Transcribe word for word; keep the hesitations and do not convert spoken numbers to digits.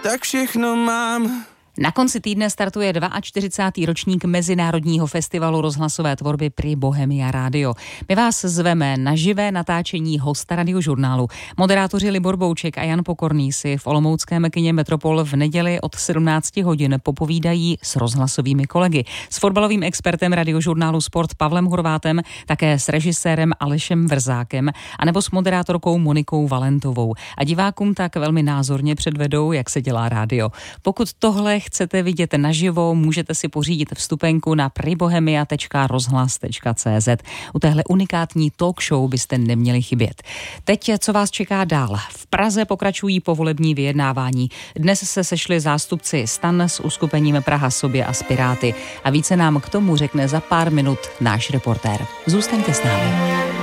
tak všechno mám. Na konci týdne startuje čtyřicátý druhý ročník Mezinárodního festivalu rozhlasové tvorby Prý Bohemia Radio. My vás zveme na živé natáčení hosta Radiožurnálu. Moderátoři Libor Bouček a Jan Pokorný si v olomouckém kině Metropol v neděli od sedmnáct hodin popovídají s rozhlasovými kolegy. S fotbalovým expertem Radiožurnálu Sport Pavlem Horvátem, také s režisérem Alešem Vrzákem anebo s moderátorkou Monikou Valentovou. A divákům tak velmi názorně předvedou, jak se dělá rádio. Pokud tohle chcete vidět naživo, můžete si pořídit vstupenku na pribohemia tečka rozhlas tečka cé zet. U téhle unikátní talk show byste neměli chybět. Teď, co vás čeká dál? V Praze pokračují povolební vyjednávání. Dnes se sešli zástupci STAN s uskupením Praha sobě a s Piráty. A více nám k tomu řekne za pár minut náš reportér. Zůstaňte s námi.